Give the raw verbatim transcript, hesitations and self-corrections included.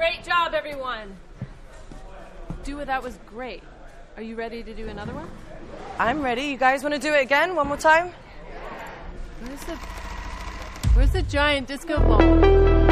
Great job, everyone. Dua, that was great. Are you ready to do another one? I'm ready. You guys want to do it again? One more time? Where's the, where's the giant disco ball?